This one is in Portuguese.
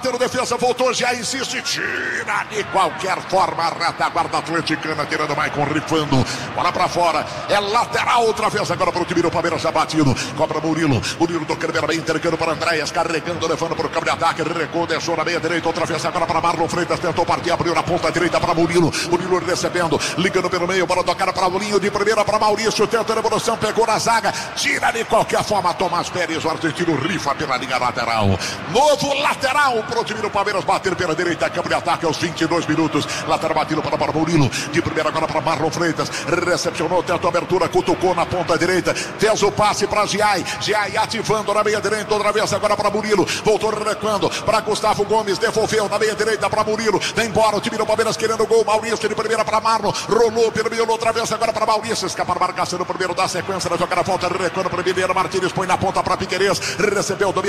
Defesa voltou, já insiste, tira de qualquer forma a retaguarda atleticana, tirando Maicon, rifando, bola pra fora, é lateral outra vez agora para o time do Palmeiras, já batido, cobra Murilo tocando bem, entregando para Andréas, carregando, levando para o campo de ataque, recuou, deixou na meia direita, outra vez agora para Marlon Freitas, tentou partir, abriu na ponta direita para Murilo recebendo, ligando pelo meio, bola tocada para o Linho, de primeira para Maurício, tenta a evolução, pegou na zaga, tira de qualquer forma, Tomás Pérez, o argentino rifa pela linha lateral, novo lateral para o time do Palmeiras, bater pela direita, campo de ataque aos 22 minutos, lateral batido para Murilo, de primeira agora para Marlon Freitas, recepcionou, tentou abertura, cutucou na ponta direita, fez o passe para Giai ativando na meia direita, outra vez agora para Murilo, voltou recuando para Gustavo Gomes, devolveu na meia direita para Murilo, vem embora o time do Palmeiras querendo gol, Maurício de primeira para Marlon, rolou pelo meio, outra vez agora para Maurício, escapa a marcação no primeiro da sequência, da jogada volta, recuando para Mineiro, Martínez põe na ponta para Piquerez, recebeu, domina